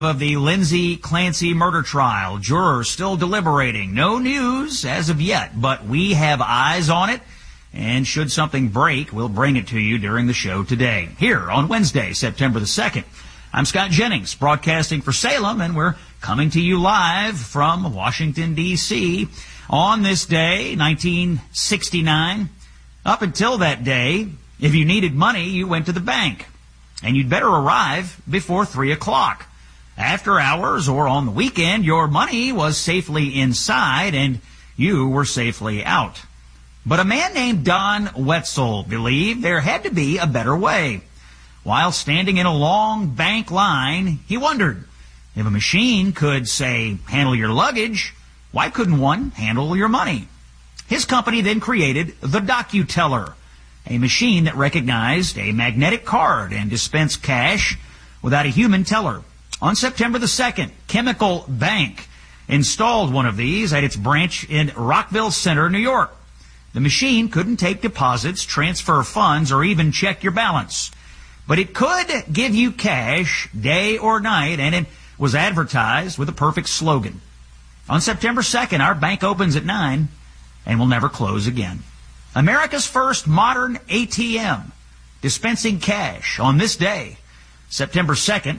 Of the Lindsay Clancy murder trial. Jurors still deliberating. No news as of yet, but we have eyes on it. And should something break, we'll bring it to you during the show today. Here on Wednesday, September the 2nd. I'm Scott Jennings, broadcasting for Salem, and we're coming to you live from Washington, D.C. on this day, 1969. Up until that day, if you needed money, you went to the bank. And you'd better arrive before 3 o'clock. After hours or on the weekend, your money was safely inside and you were safely out. But a man named Don Wetzel believed there had to be a better way. While standing in a long bank line, he wondered, if a machine could, say, handle your luggage, why couldn't one handle your money? His company then created the DocuTeller, a machine that recognized a magnetic card and dispensed cash without a human teller. On September the 2nd, Chemical Bank installed one of these at its branch in Rockville Center, New York. The machine couldn't take deposits, transfer funds, or even check your balance. But it could give you cash day or night, and it was advertised with a perfect slogan. On September 2nd, our bank opens at 9 and will never close again. America's first modern ATM, dispensing cash on this day, September 2nd,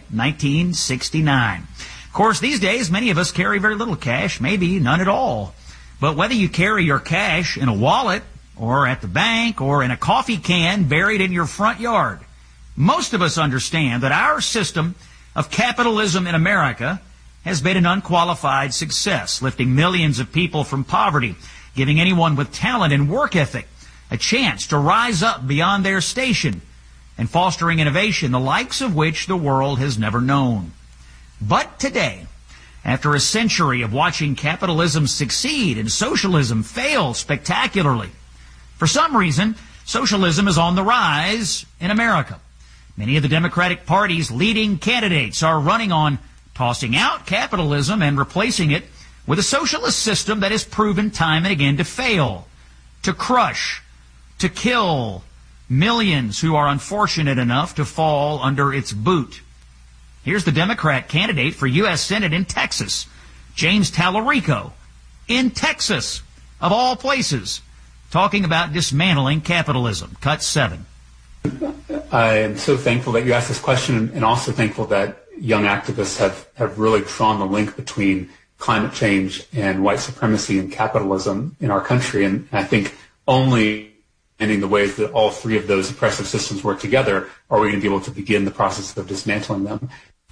1969. Of course, these days, many of us carry very little cash, maybe none at all. But whether you carry your cash in a wallet or at the bank or in a coffee can buried in your front yard, most of us understand that our system of capitalism in America has been an unqualified success, lifting millions of people from poverty, giving anyone with talent and work ethic a chance to rise up beyond their station, and fostering innovation, the likes of which the world has never known. But today, after a century of watching capitalism succeed and socialism fail spectacularly, for some reason, socialism is on the rise in America. Many of the Democratic Party's leading candidates are running on tossing out capitalism and replacing it with a socialist system that has proven time and again to fail, to crush, to kill millions who are unfortunate enough to fall under its boot. Here's the Democrat candidate for U.S. Senate in Texas, James Tallarico, in Texas, of all places, talking about dismantling capitalism. Cut 7. I am so thankful that you asked this question, and also thankful that young activists have really drawn the link between climate change and white supremacy and capitalism in our country. And I think only in the ways that all three of those oppressive systems work together are we going to be able to begin the process of dismantling them.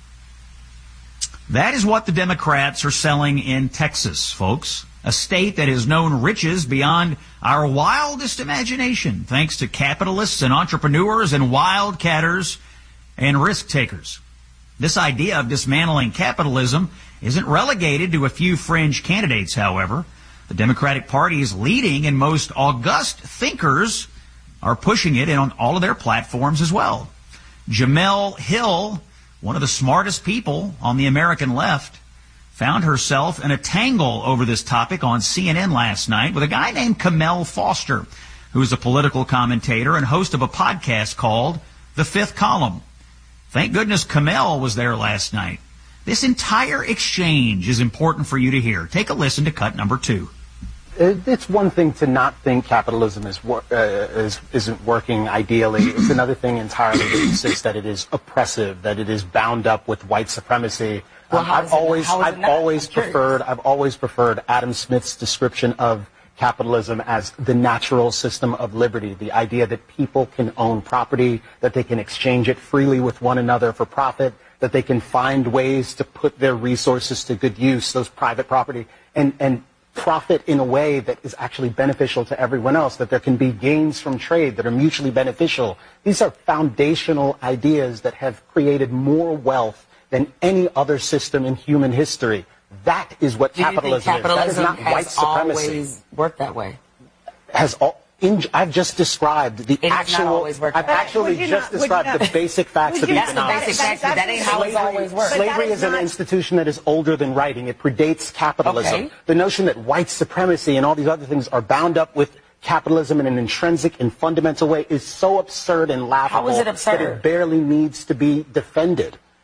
That is what the Democrats are selling in Texas, folks. A state that has known riches beyond our wildest imagination, thanks to capitalists and entrepreneurs and wildcatters and risk takers. This idea of dismantling capitalism isn't relegated to a few fringe candidates, however. The Democratic Party's leading and most august thinkers are pushing it on all of their platforms as well. Jemele Hill, one of the smartest people on the American left, found herself in a tangle over this topic on CNN last night with a guy named Kamel Foster, who is a political commentator and host of a podcast called The Fifth Column. Thank goodness Kamel was there last night. This entire exchange is important for you to hear. Take a listen to cut number 2. It's one thing to not think capitalism isn't working ideally. It's another thing entirely to insist that it is oppressive, that it is bound up with white supremacy. Well, I've always preferred Adam Smith's description of capitalism as the natural system of liberty, the idea that people can own property, that they can exchange it freely with one another for profit, that they can find ways to put their resources to good use, those private property, and profit in a way that is actually beneficial to everyone else, that there can be gains from trade that are mutually beneficial. These are foundational ideas that have created more wealth than any other system in human history. That is what capitalism is. That is not white supremacy. Always worked that way. I've just described the actual. I've actually just described the basic facts of economics. The basic facts, but that ain't how it's always worked. Slavery is an institution that is older than writing. It predates capitalism. Okay. The notion that white supremacy and all these other things are bound up with capitalism in an intrinsic and fundamental way is so absurd and laughable How is it absurd? that it barely needs to be defended.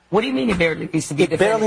What do you mean it barely needs to be defended? Barely